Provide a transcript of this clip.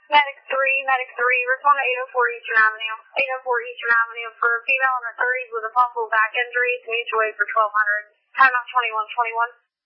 Medic 3, respond to 804 Eastern Avenue. 804 Eastern Avenue for a female in her 30s with a possible back injury to mutual aid for 1200. Time out 2121.